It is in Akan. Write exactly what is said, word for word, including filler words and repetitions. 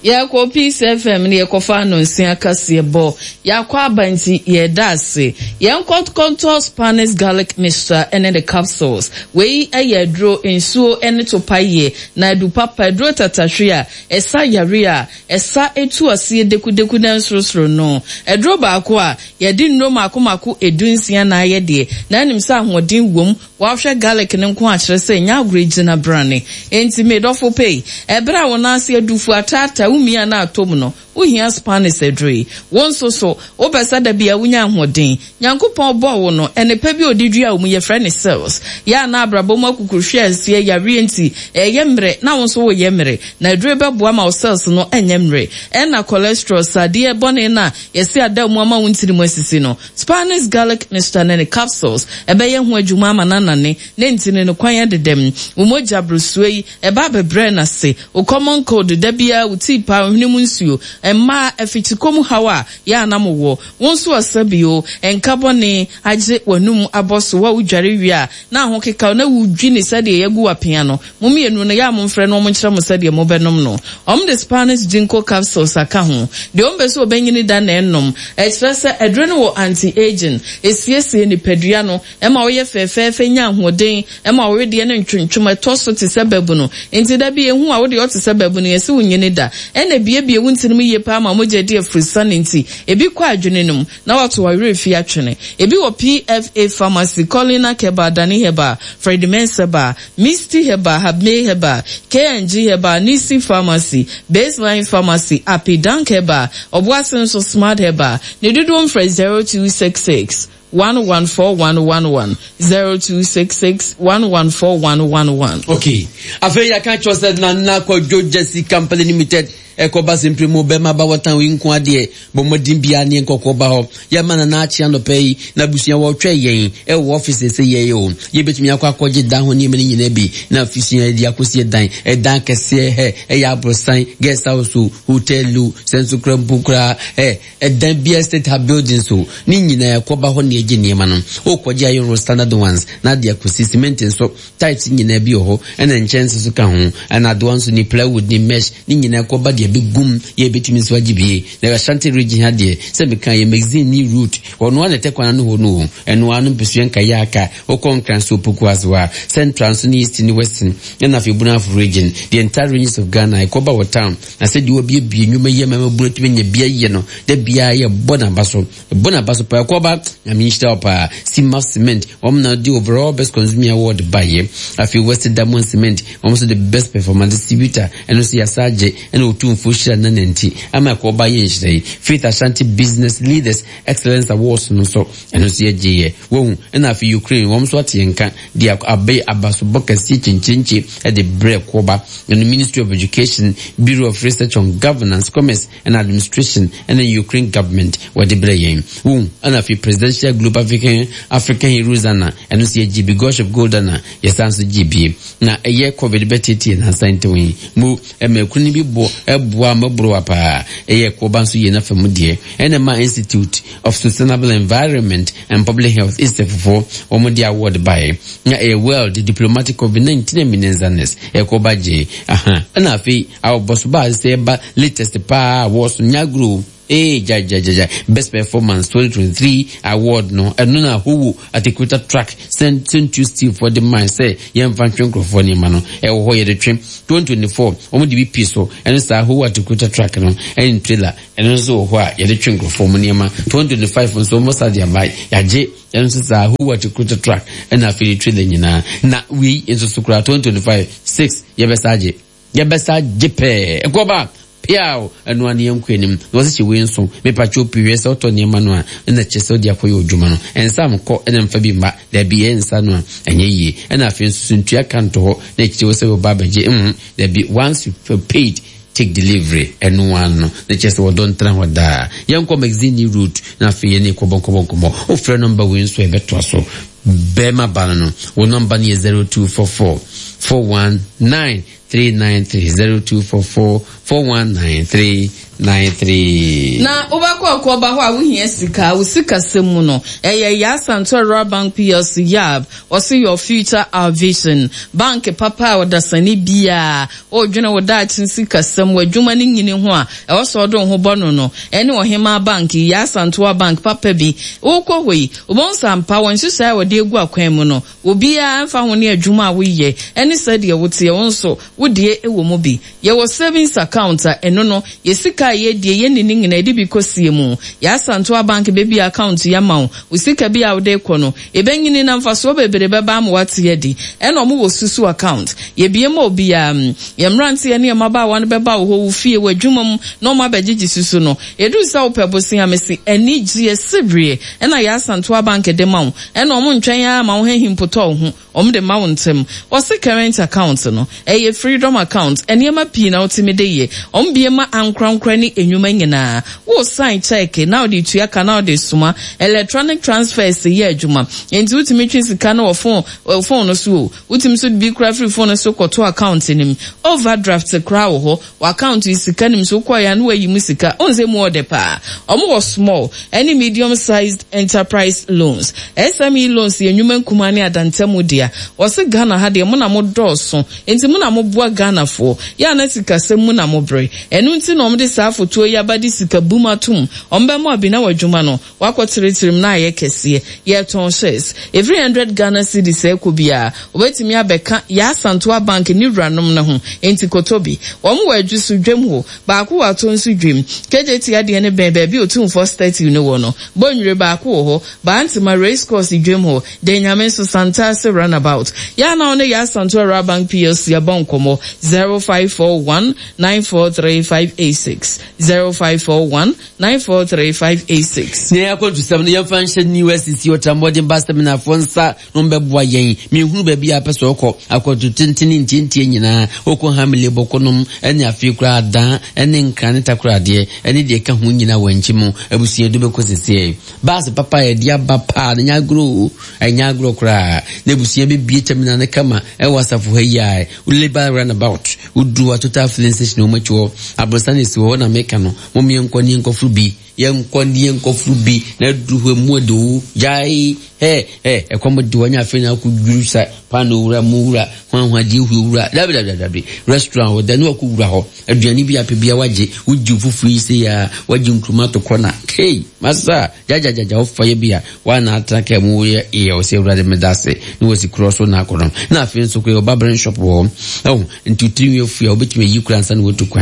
ya ko Peace F M ne ekofa no nsia kase bo ya kwa banti ye dase ya nkot contour Spanish garlic mixture and the capsules we ayedro ensuo ene to paye na du papa dro tatahwea esa yarea esa etu asie dekudeku na nsrosro no edro ba ko a ye di nnrom akomako edunsia na aye de na nim sa hodin wom wa hwe garlic ne nko a kire se nya agregina brane enti made of pay ebra wona ase adufu atata umia na atom no uhia Spanish edre won so so obesa da bia wunya hoden nyankopon bo wo no ene pa bi odidua omu ye friend cells ya na abrabo makukuhwe asie yare enti eye mre na won so wo ye mre na edre beboa ma cells no enye mre ena cholesterol sade bone na yesi ada mu ama wontiri mu asisi no Spanish garlic mixture and capsules ebe ye ho adwuma ama nanane na ntine no kwan dedem umoja brosui eba bebre na se o common cold da bia uti pa hwenimu nsuo emma efitikomu hawa ya namowo wonso asabio enkabone agye wanum aboso wa udware wi na ho keka na wudwi ne sade yegu apia no mumienu no ya momfre no momkyere mo sade mo benom no om the Spanish ginkgo capsules aka ho de ombe so benyini da na ennom express edrene wo anti aging esiesie ni padua no emma wo ye fefefe nya hoden emma wo de ne ntwentwem toso te sebabu no enti da bi ehu a wo de o te sebabu no yesi wunyini da ena biebie wuntinim ye pa ma mo je de free enti ebi kwa adwene num na wato wa refi atwene ebi wo P F A pharmacy Colina Keba Dani Heba Fred Mensaba Misty Heba Habme Heba K N G Heba Nisi Pharmacy Baseline Pharmacy Apidan Keba Obwasen so Smart Heba ne dudum for zero two six six one one four one one one zero two six six one one four one one one. Okay. Afei I can't trust that na kwa Jesse Company Limited ekoba sempre mo be ma ba watan wi nko ade bo modin bia ne nkokoba ho ya mana na achi ano pay na busua wo twa yen e wo office se ye ye o ye betumi akwa akwaje dan ho ne me nyina bi na office di akosie dan e dan kese he e ya brosan guest house hotelu sensu krampu kra e e dan bia state ha building so ni nyina yakoba ho ne ege niema no o kwaje ayo standard ones na di akosie cement so tight nyina bi ho e na nchense so ka ho and advance ni plywood ni mesh ni nyina yakoba de bigum ye betumi so agibie na Ashanti region hade se be kan ye magazine ni route ono na tekwana no ho no eno anu pesuen ka yaka o konkran so poku aswa central so east ni western na fi Bunaf region the entire regions of Ghana ikoba wa town na se di obi bie nwuma ye mama bunatumi nya bia ye no da bia ye bona baso bona baso pa ikoba na minister opa Sima Cement om na di overall best consumer award by ye afi Western Diamond Cement almost the best performance distributor and so yasaje and otu mfushira nanenti ama ko ba ye nhire Faith Ashanti Business Leaders Excellence Awards no so and so ye wo na afi Ukraine wom so atenka dia abai abaso bokasi chinchinchi at the break koba in the Ministry of Education, Bureau of Research on Governance, Commerce and Administration and the Ukraine government were the brain wo na afi Presidential Global African African Heroes ana and so G B Gosh of Goldana yesanso G B na eye COVID betiti na saintwe mu emekuni bi bo ebua mabro apa eye koba so ye na famudie enema Institute of Sustainable Environment and Public Health is for omodi award by na a world diplomatic COVID nineteen eminenzanes e koba je aha na afi our boss ba say ba latest pa was nyagru eh ja ja ja best performance twenty twenty-three award no eno na who at the quarter track sent to Steve for the man say yem fan for ni mano e wo ho ye de twem twenty twenty-four omo de bi piso eno sa who at the quarter track no en trailer eno so ho a ye de twem for mo ni ma twenty twenty-five so mo sa dia bai ya je eno sa who at the quarter track and afili trailer nyina na we in so sukura twenty twenty-five six ye besaje ye besaje pe e ko ba piao anu ani yankwenim no se we nso me pacho piwe se oto ne manu a na chese odi akoye odwuma no ensam ko ena mfa bi mba da bi ensa no enye yi ena afi suntua kanto ho na chese se ba baje mm da bi once you paid take delivery enu one no na chese wo don tran hoda yanko magazine route na afi ne ko bonko bonko mo o frɛ number we nso e beto so bema banano wo number ni zero two four four four one nine three nine three zero two four four four one nine three nine three. Na ubako akoba ho a wohia sika wo sika semu no eye ya Santo Rural Bank P L C Yab wasi your future our vision bank papa odasani bia o dwene wo da chin sika semu adwuma ni nyini ho a e wo so do ho bono no ene ohema bank ya Santo Bank papa bi wo kohoi ubonsa mpa won hyehyɛ wo de egu akwan mu no obi a mfa ho ne adwuma a wo ye ene said ye wote wo nso wo de ewo mu bi ye wo savings account a eno no ye sika ye de ye ni ngina edi bi kosie mu ya Santo Bank baby account ya ma wo sika bi a wo de kɔ no ebenyini na mfa so bebere beba am wate ye di eno mo wo susu account ye bie ma obi a ye mrante ye ne maba wa no beba wo ho fie wo adwuma mu no ma begigi susu no edu sa wo pebosi amesi eni gie sibre ena ya Santo Bank de ma wo eno mo ntwen ya ma wo hehimpoto ho om de ma wo ntem wo se current account no eye freedom account ene ma pi na otimi de ye om bie ma ankrankra ni enwuma nyina wo sign check now the tuya kana de suma electronic transfers ye adwuma enti utimi twi sika na wo phone phone no so utimi so bi kra free phone so koto account nim overdraft kra wo ho wa account sika nim so koya na wayi musika onze mu ode pa omo was small any medium sized enterprise loans S M E loans ye enwuma nkuma ne adantemu dia wose Ghana ha de mo na mo doso enti mo na mo boa Ghana fo ya na sika se mo na mo bre enu nti na om de sa foto ya ba de sika bumatum ombe mo abi na wadwuma no wakotiretirim na ye kese ye ton shares every one hundred Ghana cedis e ko bia obetimi abeka ya Santo Bank ni ranom na ho enti kotobi wo mo wadwusu dwem ho ba ko wato nsu dwem K J T ade ne ben ba bi otum for thirty no wo no bonwire ba ko ho ba antima race course dwem ho de nyame so Santa se runabout ya na one ya Santo Rural Bank P L C ya bonkomo zero five four one nine four three five eight six zero five four one nine four three five eight six. Ne akọ to seven ye function new S C otambodi mbasta na fonsa no mbeboa yen me hunu ba bia pese okọ akọ to tintini ntintie nyina okọ hamle bokonom ene afekura adan ene nkran takura de ene de ka hu nyina wanchi mu abusie do bekosese bas papa ye dia bapa nya gro anya gro kra na abusie be bie temina ne kama e wasafo hayai uleba runabout udu total filling station o macho abrosane si wo na meka no mo me nkoni nkofru bi ye nkoni nkofru bi na duhwe mu do jai he he e komo di wanya afi na ku jurusa pano ura mura hwan hwan di wura www restaurant wo danu ku wura ho aduani bi apebia waje uji fufu ise ya waje nkruma to kona hey masa jaja jaja ofaye bia wana ataka mu ye e o se wura de medase ni wosi cross na akono na afi nso ko babren shop wo oh ntutiri ofu ya obetime yikura nsa na wotu